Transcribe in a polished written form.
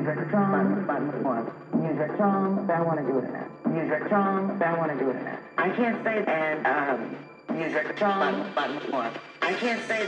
Music charm, button one. Music charm, I want to do it in that. Music charm, I want to do it in that. I can't say and music charm, button one. I can't say